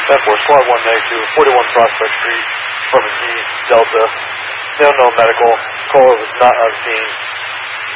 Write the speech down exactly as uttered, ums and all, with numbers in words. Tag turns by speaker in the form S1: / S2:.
S1: ten four, squad one negative, forty-one Prospect Street, Department D, Delta. No, no medical. Caller was not on scene.